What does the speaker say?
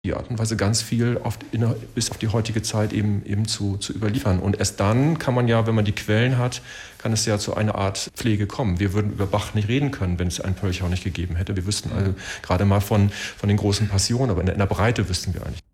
die Art und Weise ganz viel bis auf die heutige Zeit eben zu überliefern. Und erst dann kann man ja, wenn man die Quellen hat, kann es ja zu einer Art Pflege kommen. Wir würden über Bach nicht reden können, wenn es einen Pölchau nicht gegeben hätte. Wir wüssten also gerade mal von den großen Passionen, aber in der Breite wüssten wir eigentlich.